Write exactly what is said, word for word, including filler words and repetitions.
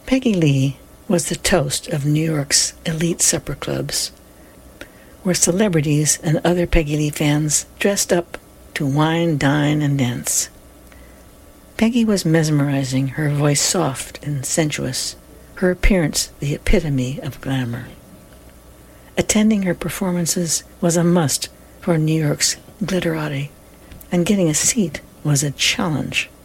Peggy Lee was the toast of New York's elite supper clubs, where celebrities and other Peggy Lee fans dressed up to wine, dine, and dance. Peggy was mesmerizing, her voice soft and sensuous, her appearance the epitome of glamour. Attending her performances was a must for New York's glitterati, and getting a seat was a challenge.